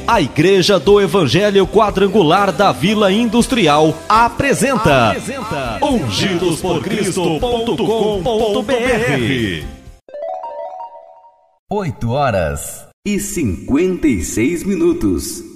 A Igreja do Evangelho Quadrangular da Vila Industrial apresenta ungidosporcristo.com.br. 8h56.